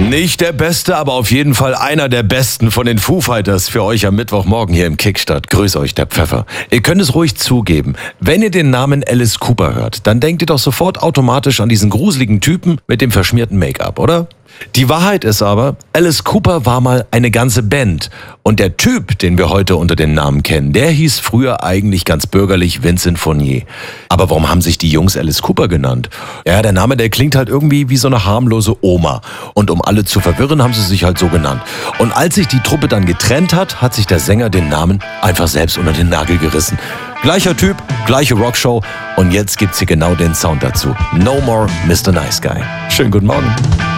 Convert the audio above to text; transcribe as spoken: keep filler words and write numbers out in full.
Nicht der Beste, aber auf jeden Fall einer der Besten von den Foo Fighters für euch am Mittwochmorgen hier im Kickstart. Grüß euch, der Pfeffer. Ihr könnt es ruhig zugeben. Wenn ihr den Namen Alice Cooper hört, dann denkt ihr doch sofort automatisch an diesen gruseligen Typen mit dem verschmierten Make-up, oder? Die Wahrheit ist aber, Alice Cooper war mal eine ganze Band. Und der Typ, den wir heute unter den Namen kennen, der hieß früher eigentlich ganz bürgerlich Vincent Fournier. Aber warum haben sich die Jungs Alice Cooper genannt? Ja, der Name, der klingt halt irgendwie wie so eine harmlose Oma. Und um alle zu verwirren, haben sie sich halt so genannt. Und als sich die Truppe dann getrennt hat, hat sich der Sänger den Namen einfach selbst unter den Nagel gerissen. Gleicher Typ, gleiche Rockshow. Und jetzt gibt's hier genau den Sound dazu. No more Mister Nice Guy. Schönen guten Morgen.